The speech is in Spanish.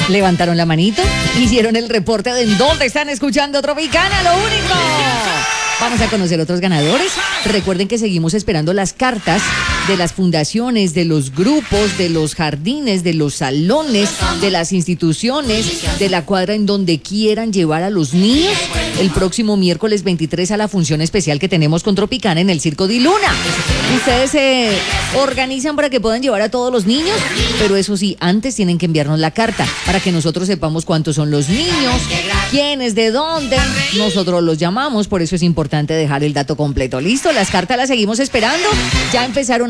Levantaron la manito, hicieron el reporte de en dónde están escuchando Tropicana, lo único. Vamos a conocer otros ganadores. Recuerden que seguimos esperando las cartas de las fundaciones, de los grupos, de los jardines, de los salones, de las instituciones, de la cuadra en donde quieran llevar a los niños el próximo miércoles 23 a la función especial que tenemos con Tropicana en el Circo Di Luna. Ustedes se organizan para que puedan llevar a todos los niños, pero eso sí, antes tienen que enviarnos la carta para que nosotros sepamos cuántos son los niños, quiénes, de dónde. Nosotros los llamamos, por eso es importante dejar el dato completo. ¿Listo? Las cartas las seguimos esperando. Ya empezaron